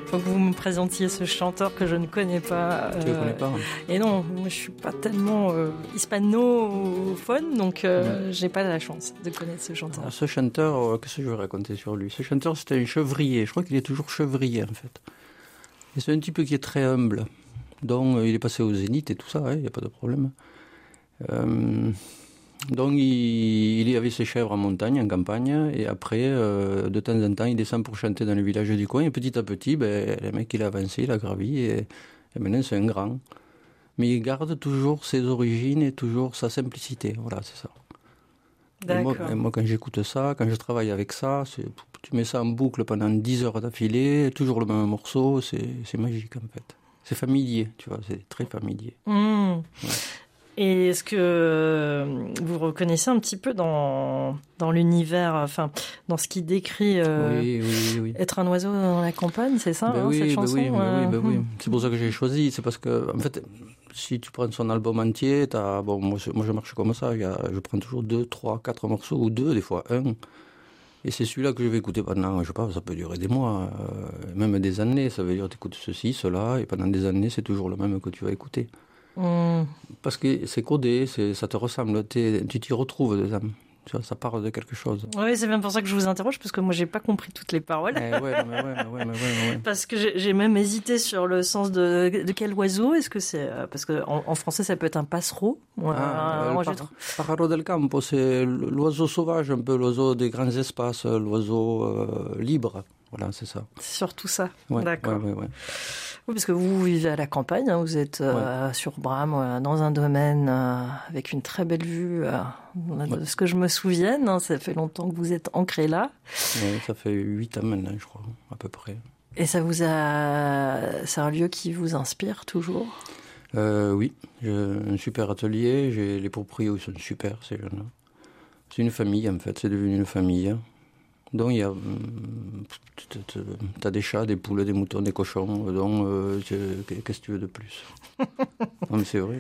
faut que vous me présentiez ce chanteur que je ne connais pas. Tu le connais pas, hein. Et non, moi je suis pas tellement hispanophone, donc j'ai pas la chance de connaître ce chanteur. Alors, ce chanteur, qu'est-ce que je vais raconter sur lui? Ce chanteur, c'était un chevrier. Je crois qu'il est toujours chevrier, en fait. Et c'est un type qui est très humble. Donc, il est passé au Zénith et tout ça, il n'y a pas de problème. Donc, il y avait ses chèvres en montagne, en campagne, et après, de temps en temps, il descend pour chanter dans le village du coin, et petit à petit, le mec, il a avancé, il a gravi, et maintenant, c'est un grand. Mais il garde toujours ses origines et toujours sa simplicité, voilà, c'est ça. D'accord. Et moi, quand j'écoute ça, quand je travaille avec ça, tu mets ça en boucle pendant 10 heures d'affilée, toujours le même morceau, c'est magique, en fait. C'est familier, tu vois, c'est très familier. Ouais. Et est-ce que vous reconnaissez un petit peu dans l'univers, enfin, dans ce qui décrit oui. être un oiseau dans la campagne, c'est ça, cette chanson? Oui. C'est pour ça que j'ai choisi. C'est parce que, en fait, si tu prends son album entier, moi je marche comme ça. Je prends toujours 2, 3, 4 morceaux, ou 2, des fois 1. Et c'est celui-là que je vais écouter pendant, je sais pas, ça peut durer des mois, même des années. Ça veut dire, tu écoutes ceci, cela, et pendant des années, c'est toujours le même que tu vas écouter. Parce que c'est codé, ça te ressemble, tu t'y retrouves dedans. Tu vois, ça parle de quelque chose. Oui, c'est bien pour ça que je vous interroge, parce que moi, j'ai pas compris toutes les paroles. Ouais. Parce que j'ai même hésité sur le sens de quel oiseau. Est-ce que c'est parce que en français, ça peut être un passereau. Pájaro del campo, c'est l'oiseau sauvage, un peu l'oiseau des grands espaces, l'oiseau libre. Voilà, c'est ça. C'est surtout ça. Ouais, d'accord. Ouais. Oui, parce que vous vivez à la campagne, hein, vous êtes sur Bram, dans un domaine avec une très belle vue. De ce que je me souvienne, hein, ça fait longtemps que vous êtes ancré là. Oui, ça fait 8 ans maintenant, je crois, à peu près. Et c'est un lieu qui vous inspire toujours? Oui, j'ai un super atelier, les proprios sont super, ces jeunes-là. C'est une famille, en fait, c'est devenu une famille. Donc, il y a, t'as des chats, des poules, des moutons, des cochons, donc, qu'est-ce que tu veux de plus? Non, mais c'est vrai.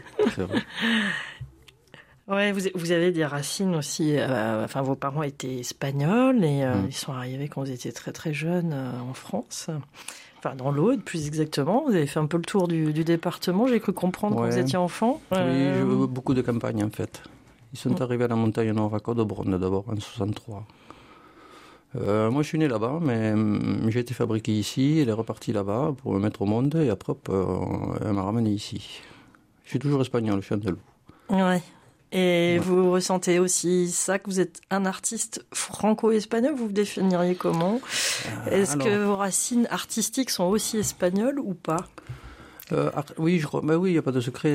Ouais, vous avez des racines aussi, enfin, vos parents étaient espagnols et ils sont arrivés quand vous étiez très très jeune en France. Enfin, dans l'Aude, plus exactement. Vous avez fait un peu le tour du département, j'ai cru comprendre quand vous étiez enfant. Oui, beaucoup de campagnes, en fait. Ils sont arrivés à la montagne nord à Codebronne, d'abord, en 63. Moi, je suis né là-bas, mais j'ai été fabriqué ici, elle est repartie là-bas pour me mettre au monde, et après, elle m'a ramené ici. Je suis toujours espagnol, je suis andalou. Ouais. Et vous ressentez aussi ça, que vous êtes un artiste franco-espagnol, vous vous définiriez comment? Est-ce que vos racines artistiques sont aussi espagnoles ou pas? Oui, je crois. Ben oui, il n'y a pas de secret.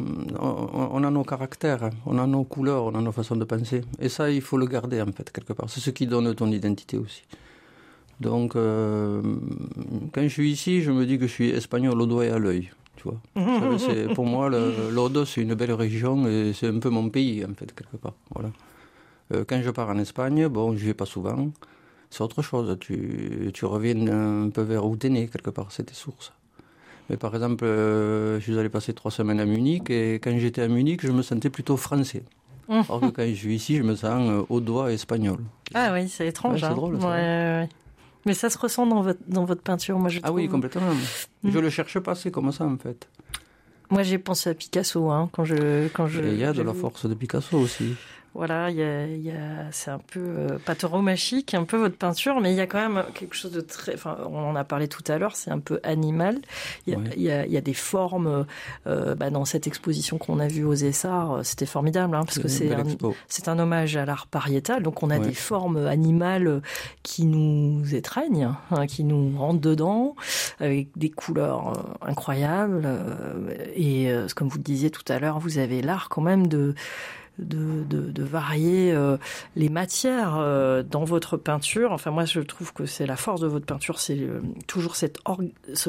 On a nos caractères, on a nos couleurs, on a nos façons de penser. Et ça, il faut le garder, en fait, quelque part. C'est ce qui donne ton identité aussi. Donc, quand je suis ici, je me dis que je suis espagnol au doigt et à l'œil. Tu vois. Pour moi, l'Aude, c'est une belle région et c'est un peu mon pays, en fait, quelque part. Voilà. Quand je pars en Espagne, bon, je vais pas souvent. C'est autre chose. Tu reviens un peu vers où t'es né, quelque part. C'est tes sources. Mais par exemple, je suis allé passer 3 semaines à Munich et quand j'étais à Munich, je me sentais plutôt français. Alors que quand je suis ici, je me sens au doigt espagnol. Ah oui, c'est étrange. C'est drôle, ça. Ouais. Mais ça se ressent dans votre peinture, moi je trouve. Ah oui, complètement. Je le cherche pas, c'est comme ça en fait. Moi j'ai pensé à Picasso, hein, quand je. Et il y a de la force de Picasso aussi. Voilà, c'est un peu pas tauromachique, un peu votre peinture, mais il y a quand même quelque chose de très, enfin, on en a parlé tout à l'heure, c'est un peu animal. Il y a des formes, dans cette exposition qu'on a vue aux Essarts, c'était formidable, hein, parce que c'est un hommage à l'art pariétal, donc on a des formes animales qui nous étreignent, hein, qui nous rentrent dedans, avec des couleurs incroyables, et comme vous le disiez tout à l'heure, vous avez l'art quand même de varier les matières dans votre peinture. Enfin, moi, je trouve que c'est la force de votre peinture, c'est toujours ce